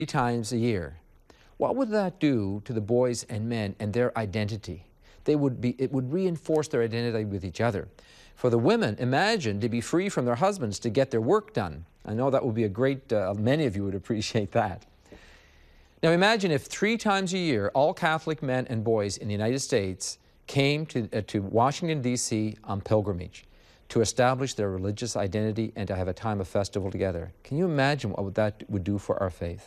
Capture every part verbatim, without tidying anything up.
times a year, what would that do to the boys and men and their identity? They would be, it would reinforce their identity with each other. For the women, imagine to be free from their husbands to get their work done. I know that would be a great, uh, many of you would appreciate that. Now imagine if three times a year, all Catholic men and boys in the United States came to, uh, to Washington, D C on pilgrimage to establish their religious identity and to have a time of festival together. Can you imagine what that would do for our faith?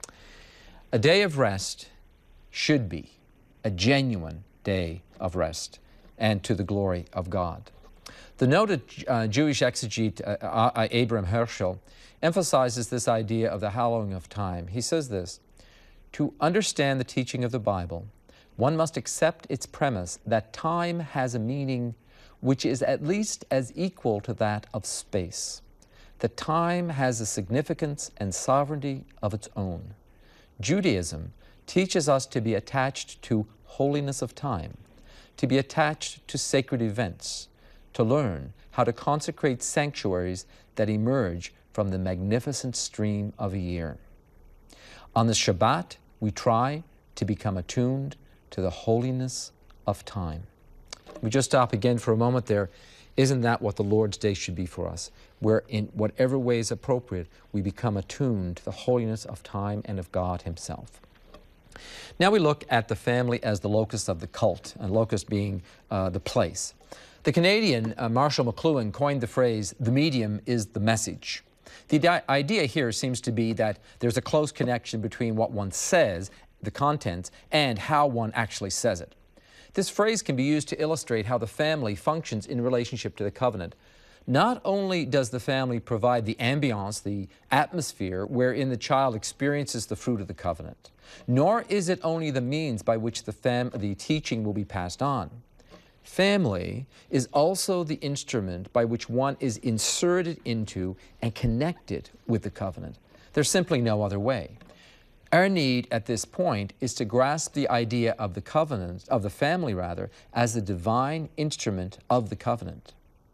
A day of rest should be a genuine day of rest and to the glory of God. The noted uh, Jewish exegete uh, uh, Abraham Herschel emphasizes this idea of the hallowing of time. He says this: to understand the teaching of the Bible, one must accept its premise that time has a meaning which is at least as equal to that of space. That time has a significance and sovereignty of its own. Judaism teaches us to be attached to holiness of time, to be attached to sacred events, to learn how to consecrate sanctuaries that emerge from the magnificent stream of a year. On the Shabbat, we try to become attuned to the holiness of time. We just stop again for a moment there. Isn't that what the Lord's Day should be for us? Where in whatever way is appropriate, we become attuned to the holiness of time and of God Himself. Now we look at the family as the locus of the cult, and locus being uh, the place. The Canadian uh, Marshall McLuhan coined the phrase, "the medium is the message." The idea here seems to be that there's a close connection between what one says, the contents, and how one actually says it. This phrase can be used to illustrate how the family functions in relationship to the covenant. Not only does the family provide the ambiance, the atmosphere wherein the child experiences the fruit of the covenant, nor is it only the means by which the, fam the teaching will be passed on. Family is also the instrument by which one is inserted into and connected with the covenant. There's simply no other way. Our need at this point is to grasp the idea of the covenant, of the family rather, as the divine instrument of the covenant.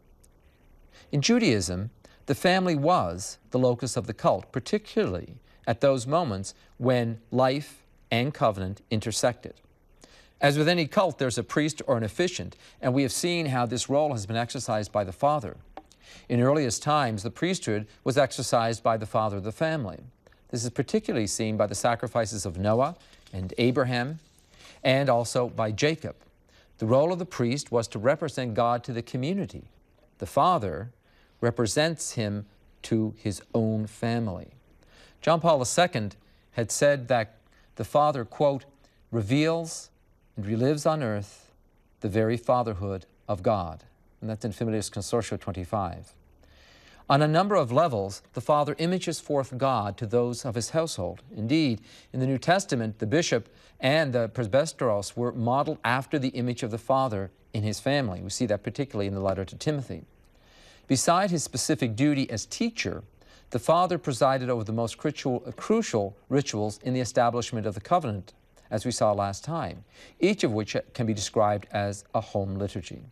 In Judaism, the family was the locus of the cult, particularly at those moments when life and covenant intersected. As with any cult, there's a priest or an officiant, and we have seen how this role has been exercised by the father. In earliest times, the priesthood was exercised by the father of the family. This is particularly seen by the sacrifices of Noah and Abraham, and also by Jacob. The role of the priest was to represent God to the community. The father represents him to his own family. John Paul the Second had said that the father, quote, reveals and relives on earth the very fatherhood of God. And that's in Familias Consortio twenty-five. On a number of levels, the father images forth God to those of his household. Indeed, in the New Testament, the bishop and the presbyteros were modeled after the image of the father in his family. We see that particularly in the letter to Timothy. Beside his specific duty as teacher, the father presided over the most crucial rituals in the establishment of the covenant, as we saw last time, each of which can be described as a home liturgy.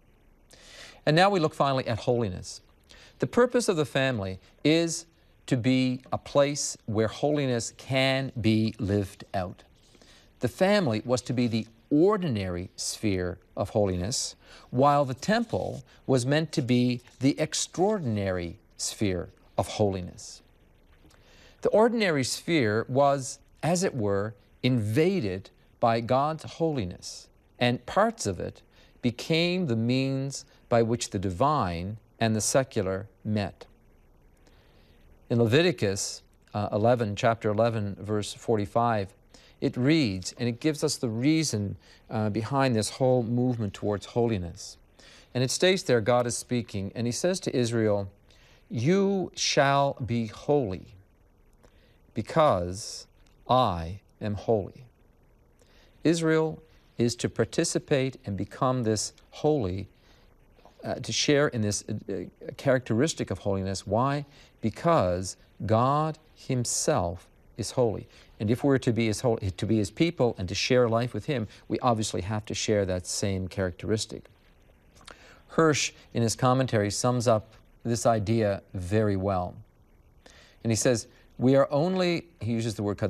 And now we look finally at holiness. The purpose of the family is to be a place where holiness can be lived out. The family was to be the ordinary sphere of holiness, while the temple was meant to be the extraordinary sphere of holiness. The ordinary sphere was, as it were, invaded by God's holiness, and parts of it became the means by which the divine and the secular met. In Leviticus uh, eleven, chapter eleven, verse forty-five, it reads, and it gives us the reason uh, behind this whole movement towards holiness. And it states there, God is speaking, and He says to Israel, "You shall be holy, because I am holy." Israel is to participate and become this holy, uh, to share in this uh, characteristic of holiness. Why? Because God Himself is holy. And if we're to be His, holy, to be His people and to share life with Him, we obviously have to share that same characteristic. Hirsch, in his commentary, sums up this idea very well. And he says, We are only, he uses the word